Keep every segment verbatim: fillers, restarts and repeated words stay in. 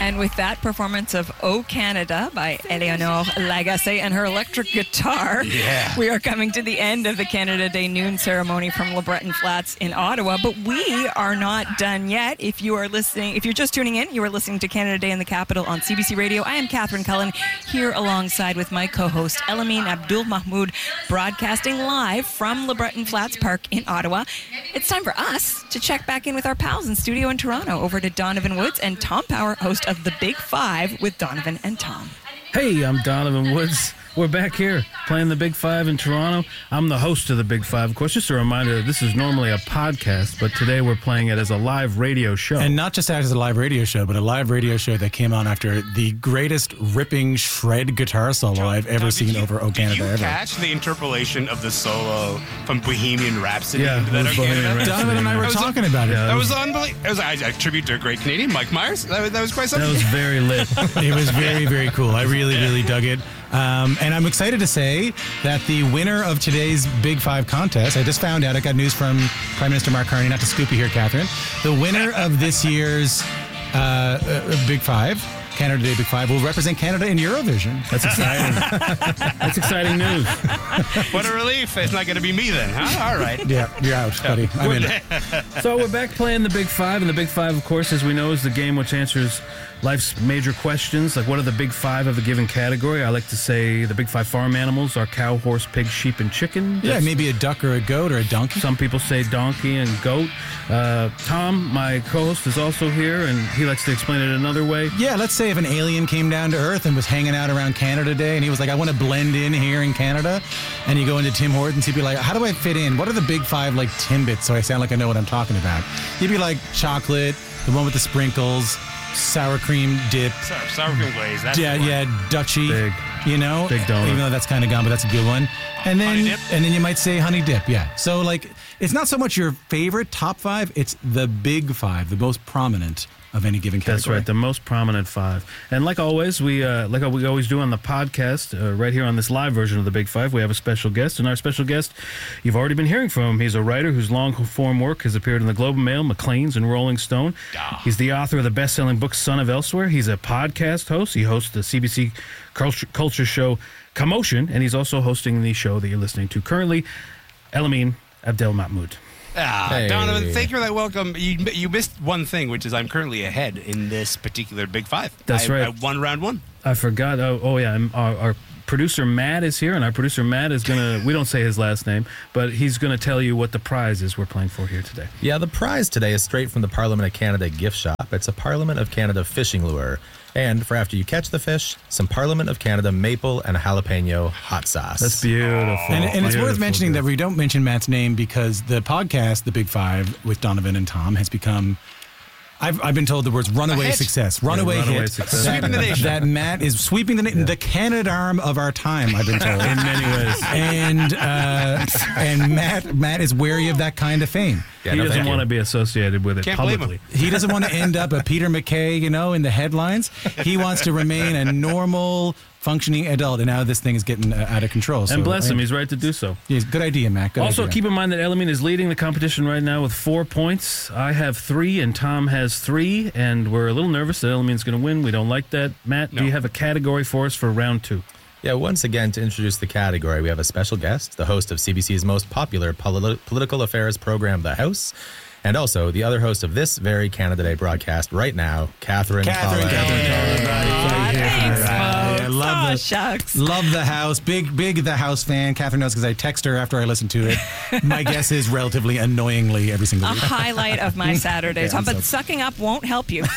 And with that performance of O Canada by Eleanor Lagacé and her electric guitar, yeah. we are coming to the end of the Canada Day noon ceremony from LeBreton Flats in Ottawa. But we are not done yet. If you are listening, if you're just tuning in, you are listening to Canada Day in the Capital on C B C Radio. I am Catherine Cullen, here alongside with my co-host Elamine Abdul Mahmoud, broadcasting live from LeBreton Flats Park in Ottawa. It's time for us to check back in with our pals in studio in Toronto. Over to Donovan Woods and Tom Power, host of The Big Five with Donovan and Tom. Hey, I'm Donovan Woods. We're back here playing the Big Five in Toronto. I'm the host of the Big Five. Of course, just a reminder that this is normally a podcast, but today we're playing it as a live radio show. And not just as a live radio show, but a live radio show that came on after the greatest ripping shred guitar solo I've ever Now, seen you, over O Canada did you ever. catch the interpolation of the solo from Bohemian Rhapsody Yeah, into that it was O Bohemian Canada? Rhapsody. Donovan and I were That was talking a- about it. Yeah. That was unbelievable. That was a, a tribute to a great Canadian, Mike Myers. That was, that was quite something. That was very lit. It was very, very cool. I really, really dug it. Um, and I'm excited to say that the winner of today's Big Five contest, I just found out, I got news from Prime Minister Mark Carney, not to scoop you here, Catherine. The winner of this year's uh, uh, Big Five, Canada Day Big Five, will represent Canada in Eurovision. That's exciting. That's exciting news. What a relief. It's not going to be me then, huh? All right. Yeah, you're out, buddy. I'm in. So we're back playing the Big Five, and the Big Five, of course, as we know, is the game which answers life's major questions, like what are the big five of a given category? I like to say the big five farm animals are cow, horse, pig, sheep, and chicken. Yeah, That's- maybe a duck or a goat or a donkey. Some people say donkey and goat. Uh, Tom, my co-host, is also here, and he likes to explain it another way. Yeah, let's say if an alien came down to Earth and was hanging out around Canada Day and he was like, I want to blend in here in Canada. And you go into Tim Hortons, he'd be like, how do I fit in? What are the big five like Timbits so I sound like I know what I'm talking about? He'd be like chocolate, the one with the sprinkles, sour cream dip. Sour, sour cream glaze. That's Yeah, the one. yeah, Dutchy. Big. You know? Big donut. Even though that's kind of gone, but that's a good one. And then Honey dip? and then you might say honey dip, yeah. So like it's not so much your favorite top five, it's the big five, the most prominent of any given category. That's right, the most prominent five. And like always, we uh, like we always do on the podcast, uh, right here on this live version of the Big Five, we have a special guest. And our special guest, you've already been hearing from him. He's a writer whose long-form work has appeared in the Globe and Mail, Maclean's, and Rolling Stone. Ah. He's the author of the best-selling book Son of Elsewhere. He's a podcast host. He hosts the C B C culture, culture show Commotion, and he's also hosting the show that you're listening to currently, Elamine Abdel Mahmoud. Ah, Hey. Donovan, thank you for that welcome. You you missed one thing, which is I'm currently ahead in this particular Big Five. That's I, right. I won round one. I forgot. Oh, oh yeah. I'm- Our, our producer Matt is here, and our producer Matt is gonna. We don't say his last name, but he's gonna tell you what the prize is we're playing for here today. Yeah, the prize today is straight from the Parliament of Canada gift shop. It's a Parliament of Canada fishing lure. And for after you catch the fish, some Parliament of Canada maple and jalapeno hot sauce. That's beautiful. And, and it's worth Beautiful, mentioning that beautiful. we don't mention Matt's name because the podcast, The Big Five, with Donovan and Tom, has become, I've, I've been told the words runaway hit. success, runaway runaway hit. success. That, Sweeping the nation. that Matt is sweeping the na- the Canadarm of our time, I've been told. in many ways. And uh, and Matt Matt is wary of that kind of fame. Yeah, he no, doesn't thank want you. to be associated with it Can't blame publicly. He doesn't want to end up a Peter McKay, you know, in the headlines. He wants to remain a normal, functioning adult. And now this thing is getting uh, out of control. So, And bless him, uh, he's right to do so. yeah, good idea, Matt. Good Also, idea. keep in mind that Elamine is leading the competition right now with four points. I have three, and Tom has three, and we're a little nervous that Elamine's going to win. We don't like that. Matt, do No. you have a category for us for round two? Yeah, once again, to introduce the category, we have a special guest, the host of C B C's most popular poli- political affairs program, The House, and also the other host of this very Canada Day broadcast right now, Catherine Catherine, Collins. Catherine, everybody. Aw, thanks, I folks. love Aw, the shucks. Love the house. Big, big the house fan. Catherine knows because I text her after I listen to it. My guess is relatively annoyingly every single A week. highlight of my Saturday, Tom. I'm But so- sucking up won't help you.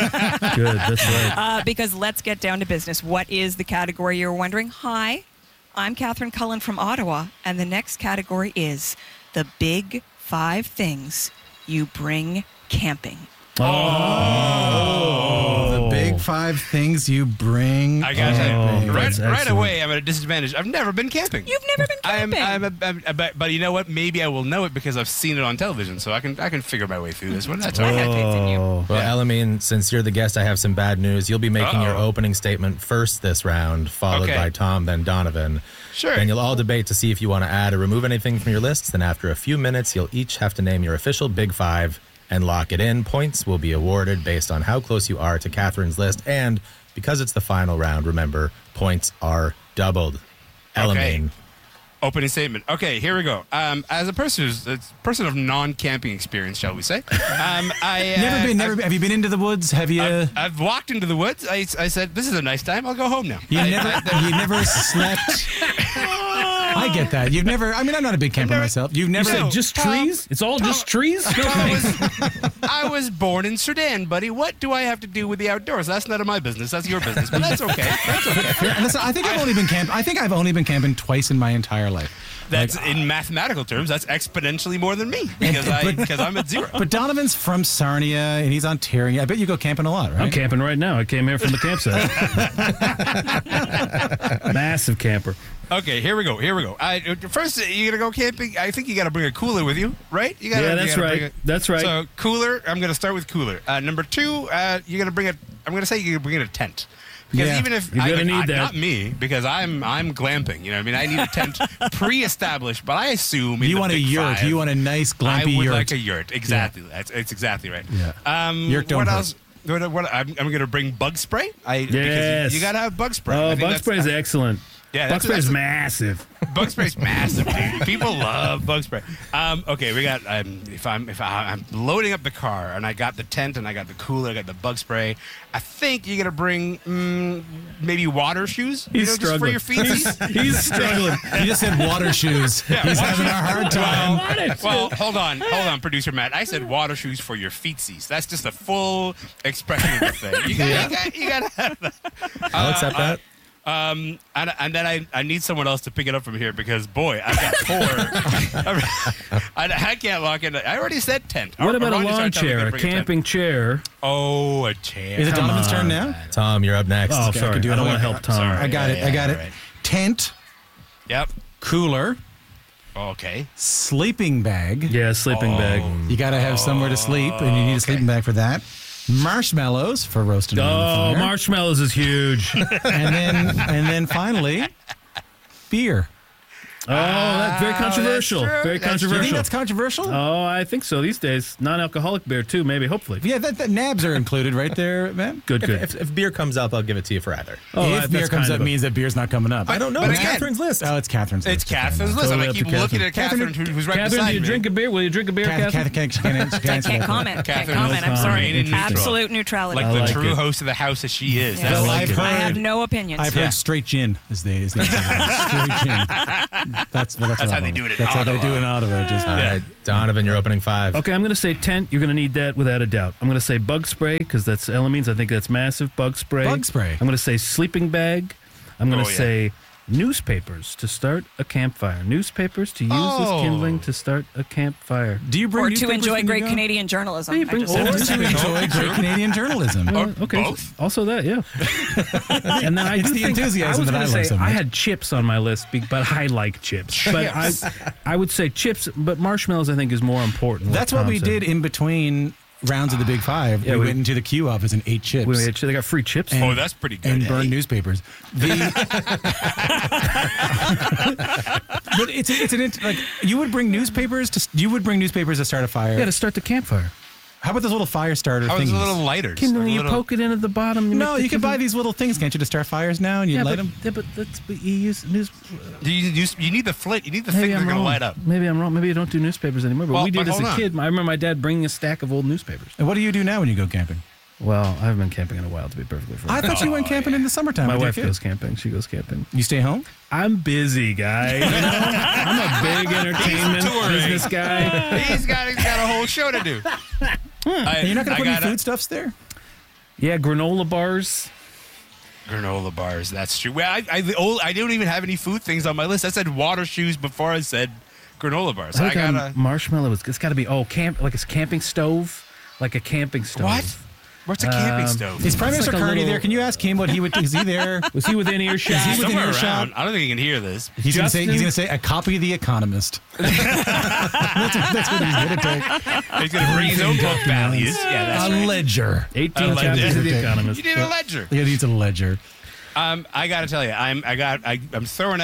Good, that's right. Uh, because let's get down to business. What is the category you're wondering? Hi, I'm Catherine Cullen from Ottawa, and the next category is the big five things you bring camping. The big five things you bring. I gotta tell you, Oh, right, that's right excellent. away, I'm at a disadvantage. I've never been camping. You've never been I'm, camping. I'm, a, I'm a, but, but you know what? Maybe I will know it because I've seen it on television, so I can I can figure my way through this one. That's all I right. have faith in you. Oh. Well, Elamine, since you're the guest, I have some bad news. You'll be making your Uh-oh. opening statement first this round, followed Okay. by Tom, then Donovan. Sure. Then you'll all debate to see if you want to add or remove anything from your lists. Then after a few minutes, you'll each have to name your official Big Five and lock it in. Points will be awarded based on how close you are to Catherine's list. And because it's the final round, remember, points are doubled. Elamine. Opening statement. Okay, here we go. Um, as a person who's a person of non-camping experience, shall we say? Um, I uh, Never been. Never. I've, been- have you been into the woods? Have you? I've, I've walked into the woods. I, I said, "This is a nice time. I'll go home now." you I- never. I- you never slept. I get that. You've never. I mean, I'm not a big camper never- myself. You've never. said Just Tom- trees? It's all just trees? No I thanks. was, I was born in Sudan, buddy. What do I have to do with the outdoors? That's none of my business. That's your business. But that's okay. That's okay. Yeah, listen, I think I've only been camp. I think I've only been camping twice in my entire life. That's in mathematical terms. That's exponentially more than me because I because I'm at zero. But Donovan's from Sarnia and he's Ontario. I bet you go camping a lot, right? I'm camping right now. I came here from the campsite. Massive camper. Okay, here we go. Here we go. I, first, you're gonna go camping. I think you got to bring a cooler with you, right? You gotta, Yeah, you that's gotta right. bring a- That's right. So cooler. I'm gonna start with cooler. Uh, number two, uh, you're gonna bring a. I'm gonna say you're gonna bring in a tent. Because Yeah, even if you're I, gonna need I- that. not me, because I'm I'm glamping. You know, what I mean, I need a tent pre-established, but I assume in You the want a big yurt. five, You want a nice I glampy would yurt. like a yurt. Exactly. That's it's exactly right. Yeah. Um, Yurt don't what hurt. else? What, what, I'm, I'm going to bring bug spray. I, Yes. Because you got to have bug spray. I Oh, think bug that's- spray is excellent. Yeah, Bug that's- spray is that's- massive. Bug spray's massive, dude. People love bug spray. Um, okay, we got. Um, if I'm if I, I'm loading up the car and I got the tent and I got the cooler, I got the bug spray. I think you're gonna bring mm, maybe water shoes. You He's know, struggling. just for your feeties. He's struggling. You just said water shoes. He's water having a hard time. Well, well, hold on, hold on, producer Matt. I said water shoes for your feetsies. That's just a full expression of the thing. You got, you got, you got to have that. I'll accept that. Um, and, and then I, I need someone else to pick it up from here because, boy, I've got four. I, I can't lock in. I already said tent. What Or- about a Ronnie's lawn trying to tell me chair, to a bring tent. camping chair? Oh, a chair. Is it Come Donovan's on. turn now? Tom, you're up next. Oh, I sorry. could do I don't it. want to help Tom. Sorry. I got Yeah, it. I yeah, got all it. right. Tent, Yep. cooler, Okay. sleeping bag. Yeah, sleeping bag. You got to have somewhere to sleep, and you need a sleeping bag for that. Marshmallows for roasting. around the Oh, fire. marshmallows is huge. Oh, and then and then finally, beer. Oh, that's very Wow, controversial. that's true. Very That's true. Do you think controversial. that's controversial? Oh, I think so these days. Non-alcoholic beer too, maybe. Hopefully. yeah, that, that nabs are included right there, man. Good, If, good. if, if beer comes up, I'll give it to you for either. oh, if that- beer that's comes kind up, of a- means that beer's not coming up. I don't know. But It's again- Catherine's list. Oh, it's Catherine's It's list. Catherine's list. Totally I'm up like, to keep looking Catherine. at Catherine, who- who's right Catherine, beside do you me. drink a beer? Will you drink a beer, Catherine, Catherine? Catherine, Catherine, Catherine, I Catherine, can't comment. Can't Catherine comment. I'm is sorry. fine and neutral. Absolute neutrality. Like I the like true it. host of the house that she is. Yes. That's Well, like I've it. heard- I have no opinions. I've Yeah. heard straight gin is the is the straight gin. That's, well, that's, That's what how they I'm- do it in That's how they Ottawa. do it in Ottawa. Just All right, Donovan, you're opening five. Okay, I'm going to say tent. You're going to need that without a doubt. I'm going to say bug spray because that's Elamines. I think that's massive. Bug spray. Bug spray. I'm going to say sleeping bag. I'm going Oh, to yeah. say newspapers to start a campfire. Newspapers to use Oh. as kindling to start a campfire. do you bring or to newspapers enjoy when you great go? Canadian journalism. Hey, I bring- just or said Or it. to enjoy great Canadian journalism. Uh, okay, both? also that, yeah. and then I It's do the think, enthusiasm I was that gonna I love say so much. I had chips on my list, be- but I like chips. But I, I would say chips, but marshmallows I think is more important. That's what Tom we said. did in between rounds of the Big Five. Yeah, we, we- went into the queue office and ate chips. We had, they got free chips. And- Oh, that's pretty good. and eh? burned newspapers. The, but it's it's an int- like you would bring newspapers to you would bring newspapers to start a fire. yeah, to start the campfire. How about those little fire starter How things? was a little lighter? Kindling, Like a you little- poke it in at the bottom. no, make the you can buy kindling- these little things, can't you, to start fires now, and you Yeah, light but, them. yeah, but that's but you use news. You, you, you need the flint. You need the Maybe thing that's I'm going to wrong. light up. Maybe I'm wrong. Maybe I don't do newspapers anymore. But Well, we did but as a hold on. kid. I remember my dad bringing a stack of old newspapers. And what do you do now when you go camping? Well, I haven't been camping in a while, to be perfectly frank. I thought you went camping in the summertime. my with your wife kids. goes camping. She goes camping. You stay home. I'm busy, guy. You know? I'm a big entertainment touring. business guy. He's got, he's got a whole show to do. I, And you're not going I to put any gotta- foodstuffs there. Yeah, granola bars. Granola bars. That's true. Well, I, I, the old, I don't even have any food things on my list. I said water shoes before I said granola bars. I I, think um, gotta. marshmallow. It's got to be oh camp like a camping stove, like a camping stove. What? What's a camping Um, stove? Is Prime It's Minister like a Carney little- there? Can you ask him what he would? Is he there? Was he within earshot? Is he within Somewhere earshot? around. I don't think he can hear this. He's going to say. He's Justin? going to say a copy of The Economist. that's, that's what he's going to take. He's going to bring his own book values. Yeah, that's a right. ledger. eighteen I like chapters that. of The Economist. You need a ledger. Yeah, he needs a ledger. Um, I got to tell you, I'm I got I, I'm throwing out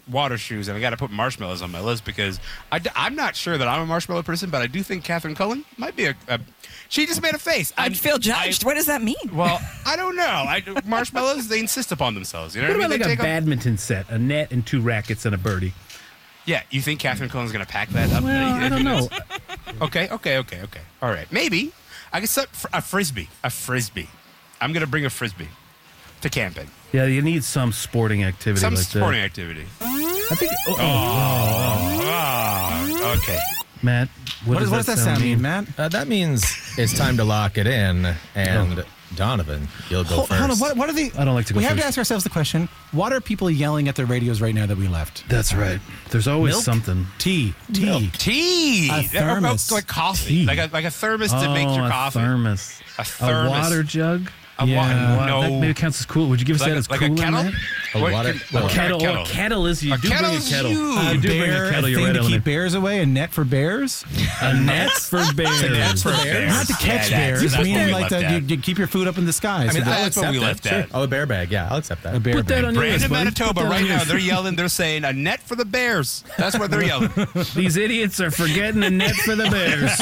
water shoes, and I got to put marshmallows on my list because I, am not sure that I'm a marshmallow person, but I do think Catherine Cullen might be a. a she just made a face. I'd I'm- feel judged. I- what does that mean? well, I don't know. I, marshmallows, they insist upon themselves. You know What what, about I mean? like They a take 'em- badminton set, a net and two rackets and a birdie? Yeah, you think Catherine Cullen's going to pack that up? Well, I don't know. Okay, okay, okay, okay. All right, maybe I guess a, a frisbee, a frisbee. I'm going to bring a frisbee to camping. Yeah, you need some sporting activity Some like sporting that. activity. I think. Oh, oh, Ah, okay. Matt, what, What, does, does, what does that sound mean, Matt? Uh, that means it's time to lock it in. And Donovan, you'll go Hold, first. hold on. What, what are the? I don't like to go We have first. to ask ourselves the question: what are people yelling at their radios right now that we left? That's right. There's always Milk? something. Tea, tea. Tea. A Or- or thermos. like coffee. Tea. Like a like a thermos to make your Oh, a coffee. thermos. A A thermos. water jug. A wa- Yeah. Wow, no. that maybe counts as cool. Would you give us like that a, as like cool? a kettle? Matt? A What water- can- well, what A kind of kettle. Oh, a kettle is you A do bring a kettle's kettle. huge. You A do bring bear, a kettle. a You're thing right, to Element. keep bears away, a net for bears. A net for bears. net for bears. Not to catch Yeah, that's- bears, that's what meaning we like left that you, at. you keep your food up in the sky. I mean, so that- I'll that's what accept we it. left Sure. at. Oh, a bear bag. Yeah, I'll accept that. a bear Put that bag. on your list, Brandon, buddy. Manitoba, Put that right on your now, list. they're yelling, they're saying, a net for the Bears. That's what they're yelling. These idiots are forgetting a net for the bears.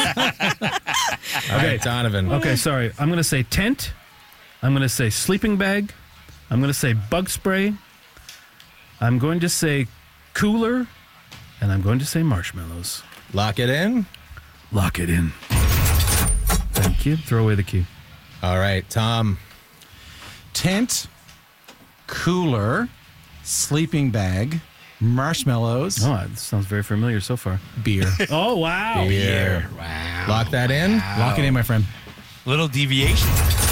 All right, Donovan. Okay, sorry. I'm going to say tent. I'm going to say sleeping bag. I'm going to say bug spray. I'm going to say cooler. And I'm going to say marshmallows. Lock it in. Lock it in. Thank you. Throw away the key. All right, Tom. Tent, cooler, sleeping bag, marshmallows, Oh, that sounds very familiar so far. beer. Oh, wow. Beer. Wow. Lock that in. Lock it in, my friend. Little deviation.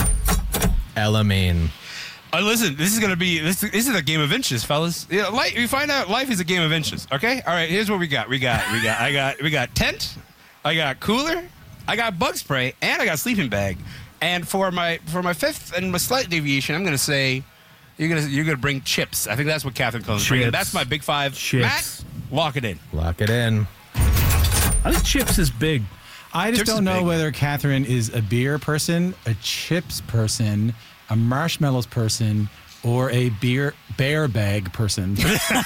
Elamine. Uh, listen, this is gonna be this. This is a game of inches, fellas. Yeah, life, we find out life is a game of inches. Okay, all right. Here's what we got. We got. We got. I got. We got tent. I got cooler. I got bug spray, and I got sleeping bag. And for my for my fifth and my slight deviation, I'm gonna say you're gonna you're gonna bring chips. I think that's what Catherine Cullen's bringing. Chips. That's my big five. Chips. Matt, lock it in. Lock it in. I think chips is big. I just Chips is don't know big. whether Catherine is a beer person, a chips person, a marshmallows person, or a beer bear bag person.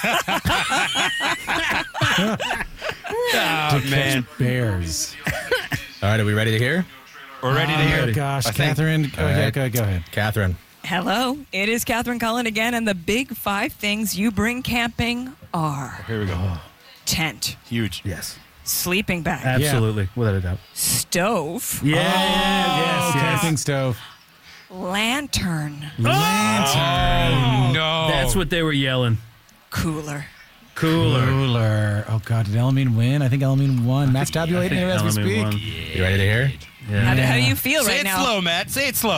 Oh man, Bears. All right, are we ready to hear? we're ready to hear. Oh, gosh, I think- Catherine. Go, All yeah, right. go, go ahead. Catherine. Hello, it is Catherine Cullen again, and the big five things you bring camping are Here we go. tent, Huge. Yes. sleeping bag, Absolutely. Without a doubt. stove, Yeah. Oh, yes. Yes. camping stove. lantern, Oh no. That's what they were yelling. cooler. Cooler. Cooler. Oh, God, did Elamine win? I think Elamine won. Matt's tabulating it as we Element speak. won. You ready to hear? Yeah. How, do, how do you feel Say right it now? slow, Matt. Say it slow.